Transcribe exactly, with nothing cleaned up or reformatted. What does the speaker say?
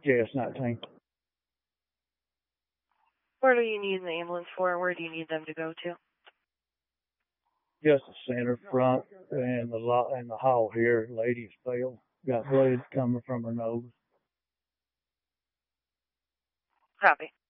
J S nineteen. Where do you need the ambulance for? Where do you need them to go to? Just the center front and the lot and the hall here. Lady fell. Got blood coming from her nose. Copy.